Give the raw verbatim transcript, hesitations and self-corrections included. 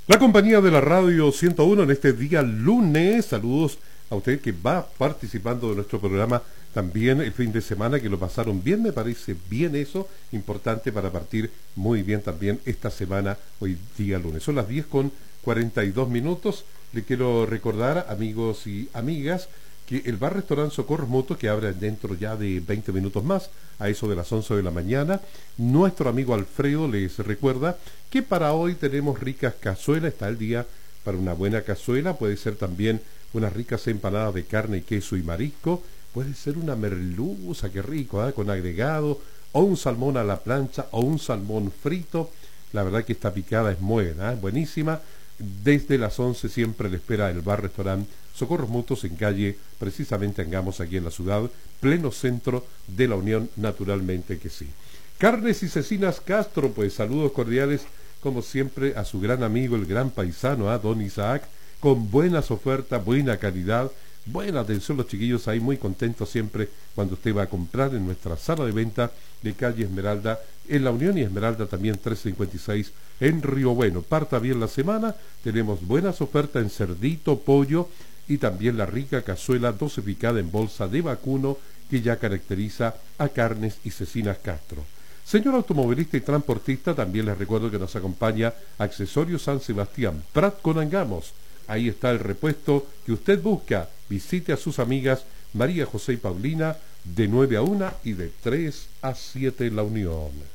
La compañía de la radio ciento uno en este día lunes. Saludos a usted que va participando de nuestro programa también el fin de semana, que lo pasaron bien, me parece bien eso, importante para partir muy bien también esta semana, hoy día lunes. Son las diez con cuarenta y dos minutos. Le quiero recordar, amigos y amigas, que el bar-restaurante Socorros Mutuos, que abre dentro ya de veinte minutos más, a eso de las once de la mañana, nuestro amigo Alfredo les recuerda que para hoy tenemos ricas cazuelas. Está el día para una buena cazuela. Puede ser también unas ricas empanadas de carne, queso y marisco. Puede ser una merluza, qué rico, ¿eh? Con agregado, o un salmón a la plancha, o un salmón frito. La verdad que esta picada es buena, ¿eh? Buenísima. Desde las once siempre le espera el bar-restaurante Socorros Mutuos en calle, precisamente Angamos, aquí en la ciudad, pleno centro de la Unión, naturalmente que sí. Carnes y Cecinas Castro, pues saludos cordiales, como siempre, a su gran amigo, el gran paisano, a don Isaac, con buenas ofertas, buena calidad, buena atención. Los chiquillos ahí muy contentos siempre cuando usted va a comprar en nuestra sala de venta de calle Esmeralda, en la Unión, y Esmeralda también trescientos cincuenta y seis en Río Bueno. Parta bien la semana, tenemos buenas ofertas en cerdito, pollo y también la rica cazuela dosificada en bolsa de vacuno que ya caracteriza a Carnes y Cecinas Castro. Señor automovilista y transportista, también les recuerdo que nos acompaña Accesorios San Sebastián, Prat con Angamos. Ahí está el repuesto que usted busca. Visite a sus amigas María José y Paulina de nueve a una y de tres a siete en la Unión.